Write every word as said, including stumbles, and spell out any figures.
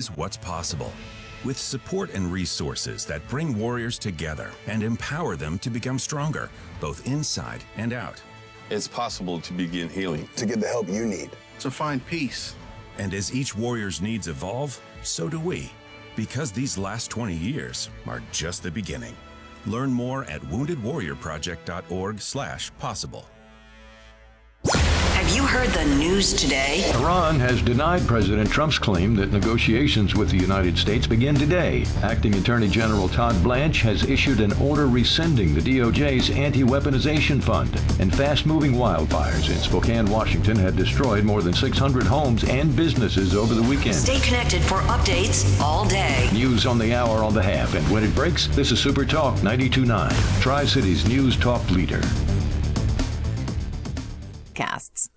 is what's possible. With support and resources that bring warriors together and empower them to become stronger, both inside and out. It's possible to begin healing. To get the help you need. To find peace. And as each warrior's needs evolve, so do we. Because these last twenty years are just the beginning. Learn more at wounded warrior project dot org slash possible. Have you heard the news today? Iran has denied President Trump's claim that negotiations with the United States begin today. Acting Attorney General Todd Blanche has issued an order rescinding the D O J's anti-weaponization fund. And fast-moving wildfires in Spokane, Washington have destroyed more than six hundred homes and businesses over the weekend. Stay connected for updates all day. News on the hour on the half. And when it breaks, this is Super Talk ninety-two point nine, Tri-Cities News Talk Leader. Casts.